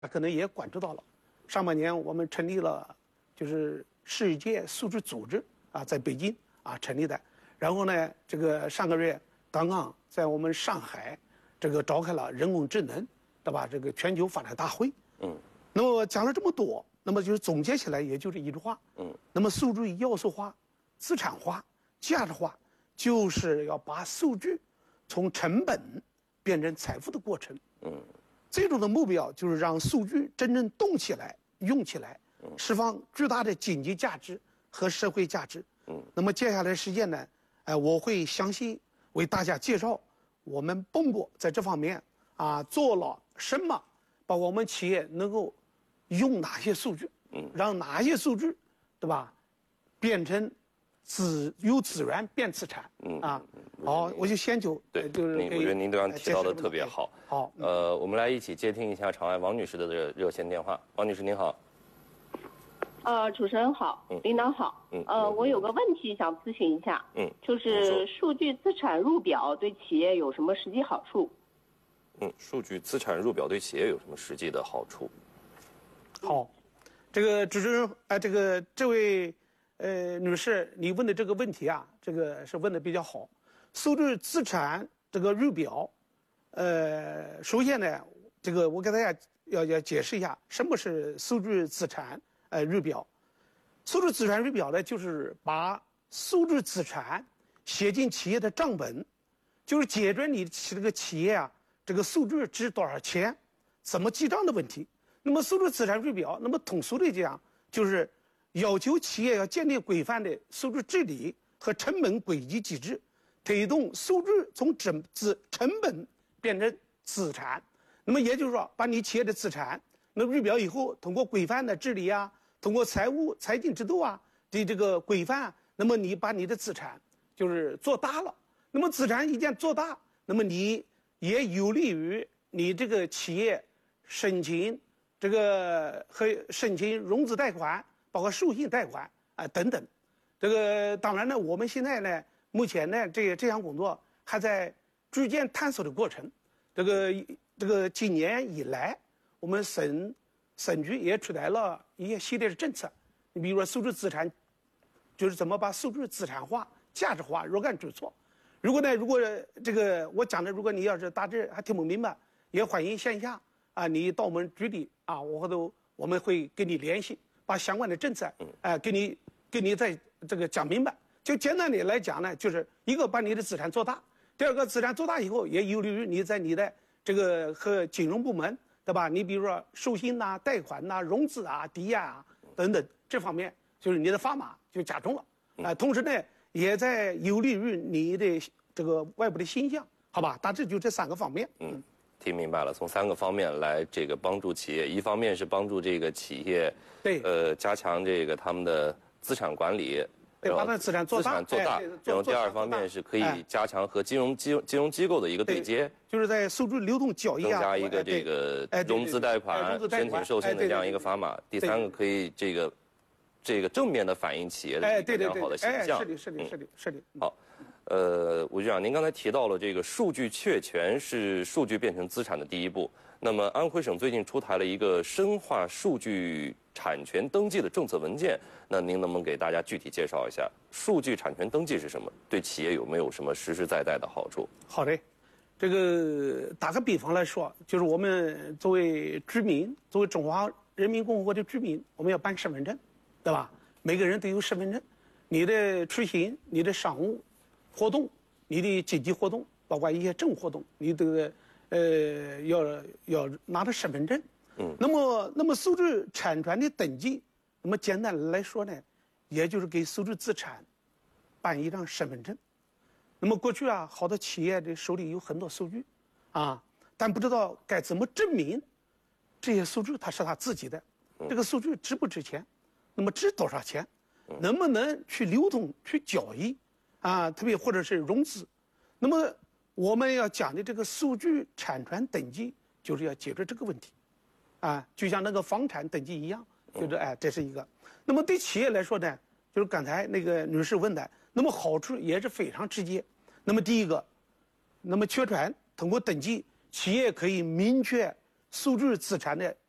可能也关注到了。上半年我们成立了，就是世界数据组织啊，在北京啊成立的。然后呢，这个上个月刚刚在我们上海这个召开了人工智能，对吧？这个全球发展大会。那么讲了这么多，那么就是总结起来也就是一句话。那么数据要素化、资产化、价值化，就是要把数据从成本变成财富的过程。最终的目标就是让数据真正动起来、用起来，释放巨大的经济价值和社会价值。那么接下来时间呢，我会详细为大家介绍我们蹦博在这方面啊做了什么，包括我们企业能够用哪些数据，让哪些数据，对吧，变成由资源变资产。好，我就先对， 就是我觉得您刚刚提到的特别好。 好， 我们来一起接听一下场外王女士的热线电话。王女士您好。 主持人好，领导好。我有个问题想咨询一下。就是数据资产入表对企业有什么实际好处？ 数据资产入表对企业有什么实际的好处？ 好，这个主持人，这位女士，你问的这个问题啊，这个是问的比较好。数据资产这个入表，首先呢，这个我给大家要解释一下什么是数据资产入表。数据资产入表呢，就是把数据资产写进企业的账本，就是解决你这个企业啊这个数据值多少钱，怎么记账的问题。那么数据资产入表，那么通俗的讲，就是要求企业要建立规范的数据治理和成本轨迹机制，推动数据从成本变成资产。那么也就是说，把你企业的资产那入表以后，通过规范的治理啊，通过财经制度啊的这个规范，那么你把你的资产就是做大了。那么资产一旦做大，那么你也有利于你这个企业申请融资贷款，包括授信贷款啊等等。这个当然呢，我们现在呢，目前呢，这项工作还在逐渐探索的过程。这个今年以来，我们省局也出台了一系列的政策。你比如说数据资产，就是怎么把数据资产化、价值化、若干举措。如果这个我讲的，如果你要是大致还听不明白，也欢迎线下啊，你到我们局里啊，我们会跟你联系，把相关的政策给你再这个讲明白。就简单的来讲呢，就是一个把你的资产做大，第二个资产做大以后也有利于你在你的这个和金融部门，对吧？你比如说授信呐、贷款呐、融资啊、抵押啊等等这方面，就是你的砝码就加重了。同时呢，也在有利于你的这个外部的形象，好吧？大致就这3个方面。 听明白了，从3个方面来这个帮助企业，一方面是帮助这个企业，加强这个他们的资产管理， 对，把资产做大， 然后第2方面是可以加强和金融机构的一个对接， 就是在数据流动交易增加一个这个融资贷款、申请授信的这样一个砝码。第3个可以这个正面的反映企业的一个良好的形象。 是的。 好，吴局长，您刚才提到了这个数据确权是数据变成资产的第一步。那么安徽省最近出台了一个深化数据产权登记的政策文件，那您能不能给大家具体介绍一下数据产权登记是什么？对企业有没有什么实实在在的好处？ 好的，这个打个比方来说，就是我们作为居民，作为中华人民共和国的居民，我们要办身份证，对吧？每个人都有身份证，你的出行、你的商务活动、你的经济活动，包括一些政务活动，你这个要拿着身份证。那么数据产权的登记，那么简单来说呢，也就是给数据资产办一张身份证。那么过去啊，好多企业的手里有很多数据啊，但不知道该怎么证明这些数据它是他自己的，这个数据值不值钱，那么值多少钱，能不能去流通去交易啊，特别或者是融资。那么我们要讲的这个数据产权登记，就是要解决这个问题啊，就像那个房产登记一样，就是这是一个。那么对企业来说呢，就是刚才那个女士问的，那么好处也是非常直接。那么第一个，那么确权通过登记，企业可以明确数据资产的